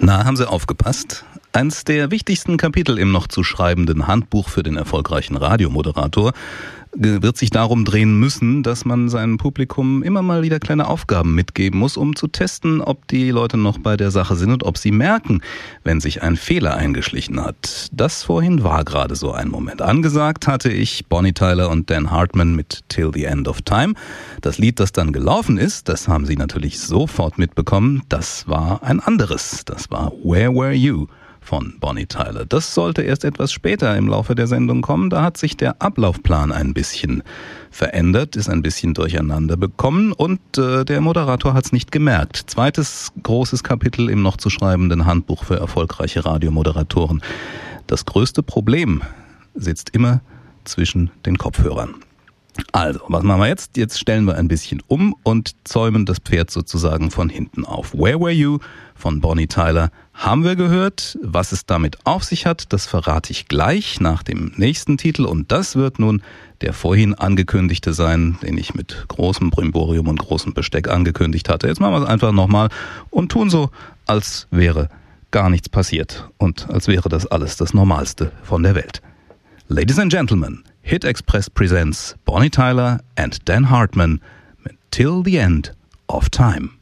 Na, haben Sie aufgepasst? Eins der wichtigsten Kapitel im noch zu schreibenden Handbuch für den erfolgreichen Radiomoderator wird sich darum drehen müssen, dass man seinem Publikum immer mal wieder kleine Aufgaben mitgeben muss, um zu testen, ob die Leute noch bei der Sache sind und ob sie merken, wenn sich ein Fehler eingeschlichen hat. Das vorhin war gerade so ein Moment. Angesagt hatte ich Bonnie Tyler und Dan Hartman mit Till the End of Time. Das Lied, das dann gelaufen ist, das haben Sie natürlich sofort mitbekommen, das war ein anderes. Das war Where Were You von Bonnie Tyler. Das sollte erst etwas später im Laufe der Sendung kommen. Da hat sich der Ablaufplan ein bisschen verändert, ist ein bisschen durcheinander bekommen und der Moderator hat es nicht gemerkt. Zweites großes Kapitel im noch zu schreibenden Handbuch für erfolgreiche Radiomoderatoren. Das größte Problem sitzt immer zwischen den Kopfhörern. Also, was machen wir jetzt? Jetzt stellen wir ein bisschen um und zäumen das Pferd sozusagen von hinten auf. Where Were You von Bonnie Tyler haben wir gehört. Was es damit auf sich hat, das verrate ich gleich nach dem nächsten Titel. Und das wird nun der vorhin angekündigte sein, den ich mit großem Brimborium und großem Besteck angekündigt hatte. Jetzt machen wir es einfach nochmal und tun so, als wäre gar nichts passiert und als wäre das alles das Normalste von der Welt. Ladies and Gentlemen, Hit Express presents Bonnie Tyler and Dan Hartman mit Till the End of Time.